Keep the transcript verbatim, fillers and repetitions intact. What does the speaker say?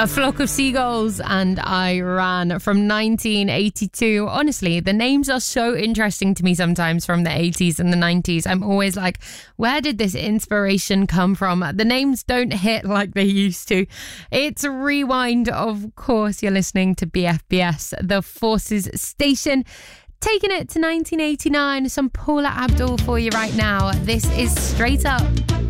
A Flock of Seagulls and I Ran from nineteen eighty-two. Honestly, the names are so interesting to me sometimes from the eighties and the nineties. I'm always like, where did this inspiration come from? The names don't hit like they used to. It's Rewind, of course. You're listening to B F B S, the Forces Station. Taking it to nineteen eighty-nine, some Paula Abdul for you right now. This is Straight Up.